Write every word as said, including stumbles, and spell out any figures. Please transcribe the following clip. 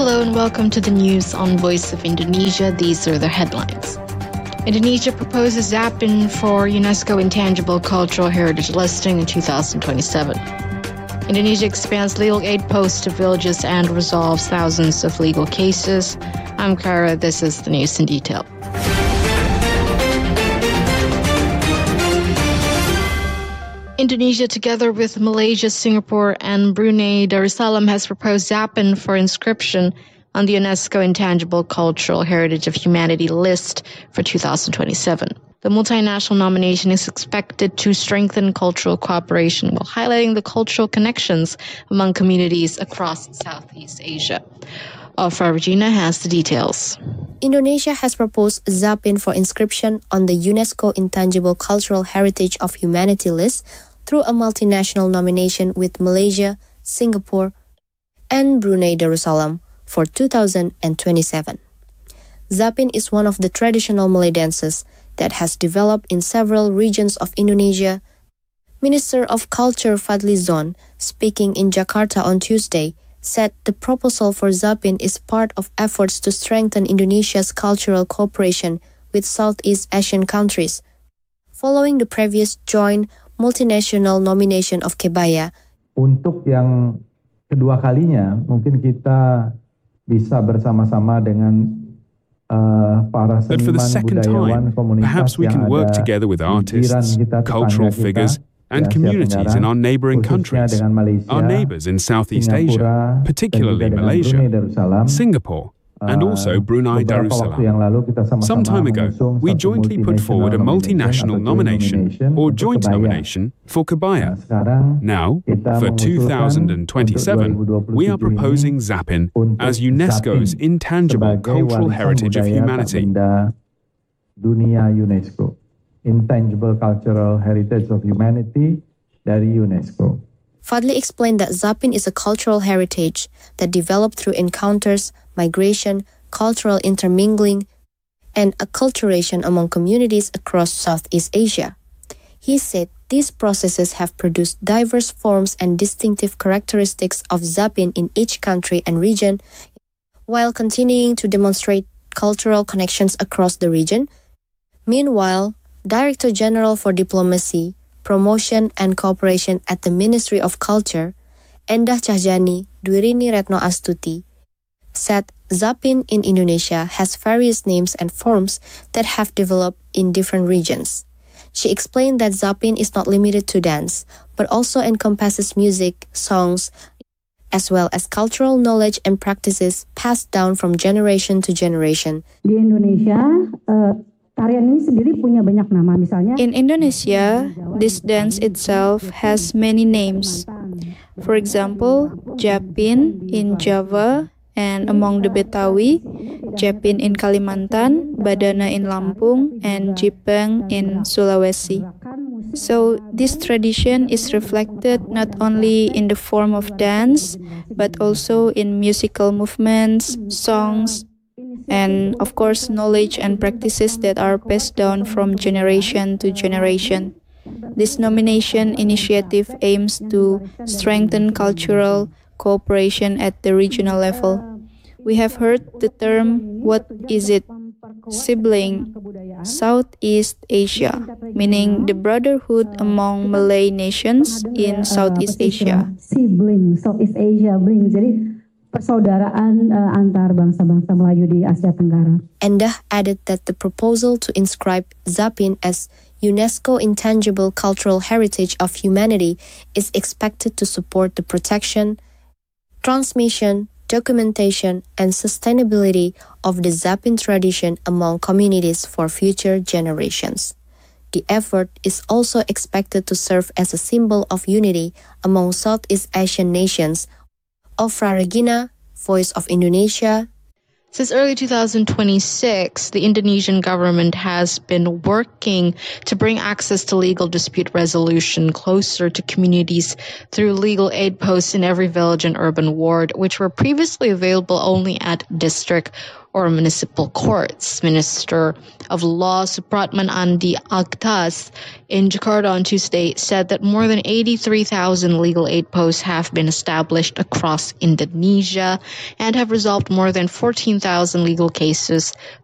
Hello and welcome to the news on Voice of Indonesia. These are the headlines. Indonesia proposes Zapin for UNESCO Intangible Cultural Heritage listing in two thousand twenty-seven. Indonesia expands legal aid posts to villages and resolves thousands of legal cases. I'm Kara. This is the news in detail. Indonesia, together with Malaysia, Singapore, and Brunei Darussalam, has proposed Zapin for inscription on the UNESCO Intangible Cultural Heritage of Humanity list for two thousand twenty-seven. The multinational nomination is expected to strengthen cultural cooperation while highlighting the cultural connections among communities across Southeast Asia. Afra Regina has the details. Indonesia has proposed Zapin for inscription on the UNESCO Intangible Cultural Heritage of Humanity list through a multinational nomination with Malaysia, Singapore, and Brunei Darussalam for two thousand twenty-seven. Zapin is one of the traditional Malay dances that has developed in several regions of Indonesia. Minister of Culture Fadli Zon, speaking in Jakarta on Tuesday, said the proposal for Zapin is part of efforts to strengthen Indonesia's cultural cooperation with Southeast Asian countries. Following the previous joint multinational nomination of Kebaya, untuk yang kedua kalinya mungkin kita bisa bersama-sama dengan uh, para seniman budayawan komunitas perhaps we can work together with artists, cultural figures, and communities in our neighboring countries, our neighbors in Southeast Asia, particularly Malaysia, Singapore, and also Brunei Darussalam. Some time ago, we jointly put forward a multinational nomination or joint nomination for Kebaya. Now, for two thousand twenty-seven, we are proposing Zapin as UNESCO's Intangible Cultural Heritage of Humanity. Dunia UNESCO. Intangible Cultural Heritage of Humanity dari UNESCO. Fadli explained that Zapin is a cultural heritage that developed through encounters, migration, cultural intermingling, and acculturation among communities across Southeast Asia. He said these processes have produced diverse forms and distinctive characteristics of Zapin in each country and region, while continuing to demonstrate cultural connections across the region. Meanwhile, Director General for Diplomacy, Promotion and Cooperation at the Ministry of Culture, Endah Cahjani Dwirini Retno Astuti, said Zapin in Indonesia has various names and forms that have developed in different regions. She explained that Zapin is not limited to dance, but also encompasses music, songs, as well as cultural knowledge and practices passed down from generation to generation. Di Indonesia, uh... In Indonesia, this dance itself has many names. For example, Japin in Java and among the Betawi, Japin in Kalimantan, Badana in Lampung, and Jipang in Sulawesi. So this tradition is reflected not only in the form of dance, but also in musical movements, songs, and of course knowledge and practices that are passed down from generation to generation. This nomination initiative aims to strengthen cultural cooperation at the regional level. We have heard the term, what is it? Sibling, Southeast Asia, meaning the brotherhood among Malay nations in Southeast Asia. Sibling, Southeast Asia, bling. Jadi persaudaraan uh, antar bangsa-bangsa Melayu di Asia Tenggara. Endah added that the proposal to inscribe Zapin as UNESCO Intangible Cultural Heritage of Humanity is expected to support the protection, transmission, documentation, and sustainability of the Zapin tradition among communities for future generations. The effort is also expected to serve as a symbol of unity among Southeast Asian nations. Afra Regina, Voice of Indonesia. Since early two thousand twenty-six, the Indonesian government has been working to bring access to legal dispute resolution closer to communities through legal aid posts in every village and urban ward, which were previously available only at district or municipal courts. Minister of Law Supratman Andi Aktas in Jakarta on Tuesday said that more than eighty-three thousand legal aid posts have been established across Indonesia and have resolved more than fourteen thousand legal cases